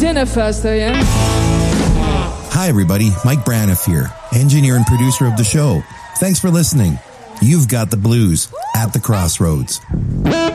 dinner first, though, yeah? Hi, everybody. Mike Braniff here, engineer and producer of the show. Thanks for listening. You've got the blues at the crossroads.